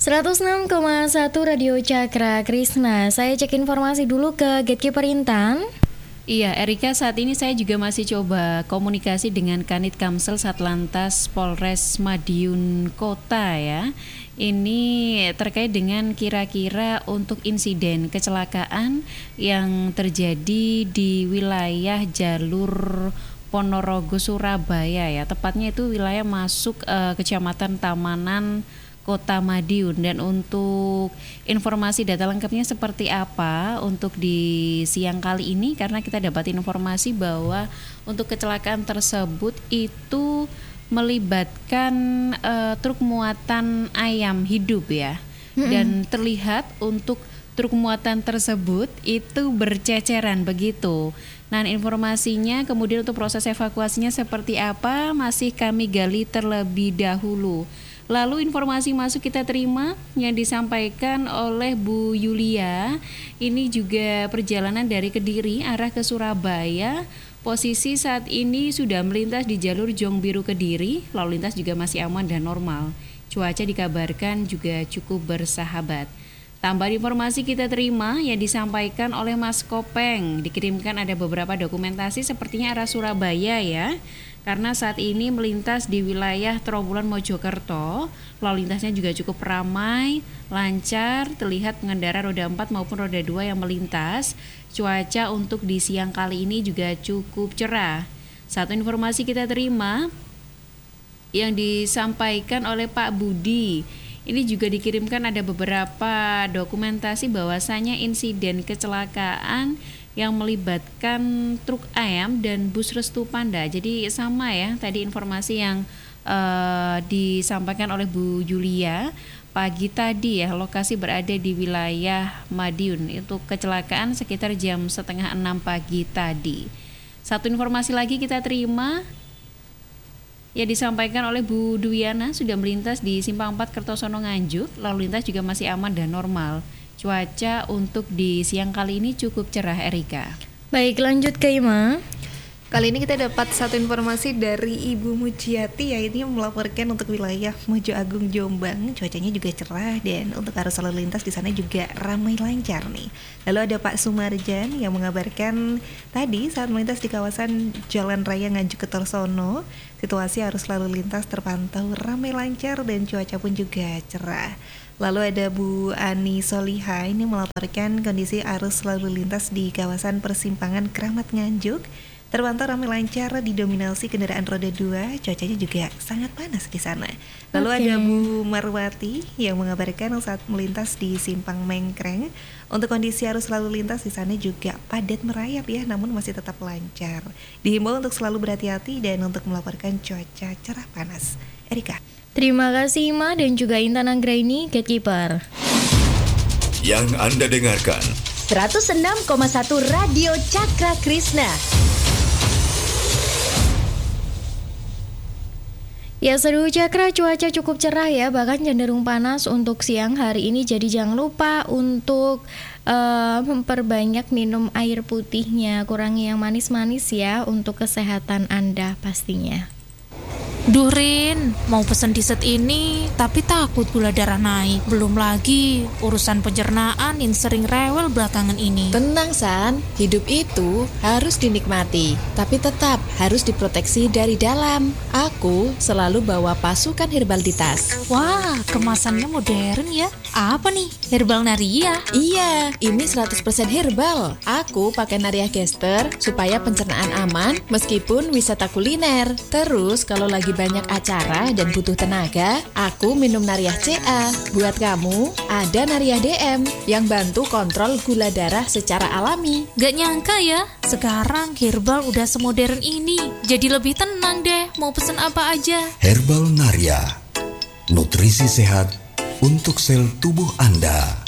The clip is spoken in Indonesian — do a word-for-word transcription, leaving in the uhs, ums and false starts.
seratus enam koma satu Radio Cakra Krisna. Saya cek informasi dulu ke Gatekeeper Intan. Iya, Erika, saat ini saya juga masih coba komunikasi dengan Kanit Kamsel Satlantas Polres Madiun Kota ya. Ini terkait dengan kira-kira untuk insiden kecelakaan yang terjadi di wilayah jalur Ponorogo Surabaya ya. Tepatnya itu wilayah masuk uh, Kecamatan Tamanan Kota Madiun. Dan untuk informasi data lengkapnya seperti apa untuk di siang kali ini, karena kita dapat informasi bahwa untuk kecelakaan tersebut itu melibatkan uh, truk muatan ayam hidup ya. Mm-hmm. Dan terlihat untuk truk muatan tersebut itu berceceran begitu. Nah, informasinya kemudian untuk proses evakuasinya seperti apa masih kami gali terlebih dahulu. Lalu informasi masuk kita terima yang disampaikan oleh Bu Yulia. Ini juga perjalanan dari Kediri arah ke Surabaya. Posisi saat ini sudah melintas di jalur Jong Biru Kediri. Lalu lintas juga masih aman dan normal. Cuaca dikabarkan juga cukup bersahabat. Tambahan informasi kita terima yang disampaikan oleh Mas Kopeng. Dikirimkan ada beberapa dokumentasi sepertinya arah Surabaya ya. Karena saat ini melintas di wilayah Trowulan Mojokerto, lalu lintasnya juga cukup ramai, lancar, terlihat pengendara roda empat maupun roda dua yang melintas. Cuaca untuk di siang kali ini juga cukup cerah. Satu informasi kita terima yang disampaikan oleh Pak Budi. Ini juga dikirimkan ada beberapa dokumentasi bahwasanya insiden kecelakaan yang melibatkan truk ayam dan bus Restu Panda. Jadi sama ya tadi informasi yang uh, disampaikan oleh Bu Julia pagi tadi ya, lokasi berada di wilayah Madiun. Itu kecelakaan sekitar jam setengah enam pagi tadi. Satu informasi lagi kita terima ya disampaikan oleh Bu Dwiana, sudah melintas di Simpang empat Kertosono Nganjuk. Lalu lintas juga masih aman dan normal. Cuaca untuk di siang kali ini cukup cerah, Erika. Baik, lanjut ke Ima. Kali ini kita dapat satu informasi dari Ibu Mujiati, yaitu melaporkan untuk wilayah Mojo Agung Jombang. Cuacanya juga cerah dan untuk arus lalu lintas di sana juga ramai lancar nih. Lalu ada Pak Sumarjan yang mengabarkan tadi saat melintas di kawasan Jalan Raya Nganjuk Kertosono, situasi arus lalu lintas terpantau ramai lancar dan cuaca pun juga cerah. Lalu ada Bu Ani Soliha ini melaporkan kondisi arus lalu lintas di kawasan persimpangan Kramat Nganjuk terpantau ramai lancar, didominasi kendaraan roda dua, cuacanya juga sangat panas di sana. Lalu okay. ada Bu Marwati yang mengabarkan saat melintas di Simpang Mengkreng, untuk kondisi arus lalu lintas di sana juga padat merayap ya, namun masih tetap lancar. Dihimbau untuk selalu berhati-hati dan untuk melaporkan cuaca cerah panas. Erika. Terima kasih Ima dan juga Intan Anggraini, Gatekeeper. Yang Anda dengarkan seratus enam koma satu Radio Cakra Krisna. Ya, seru Cakra, cuaca cukup cerah ya, bahkan cenderung panas untuk siang hari ini. Jadi jangan lupa untuk uh, memperbanyak minum air putihnya, kurangi yang manis-manis ya untuk kesehatan Anda pastinya. Duh Rin, mau pesen dessert ini tapi takut gula darah naik. Belum lagi urusan pencernaan yang sering rewel belakangan ini. Tenang San, hidup itu harus dinikmati, tapi tetap harus diproteksi dari dalam. Aku selalu bawa pasukan herbal di tas. Wah, kemasannya modern ya. Apa nih? Herbal Naria? Iya, ini seratus persen herbal. Aku pakai Naria Gester supaya pencernaan aman meskipun wisata kuliner. Terus kalau lagi banyak acara dan butuh tenaga, aku minum Nariah C A. Buat kamu, ada Nariah D M yang bantu kontrol gula darah secara alami. Gak nyangka ya, sekarang herbal udah semodern ini. Jadi lebih tenang deh, mau pesen apa aja. Herbal Naria, nutrisi sehat untuk sel tubuh Anda.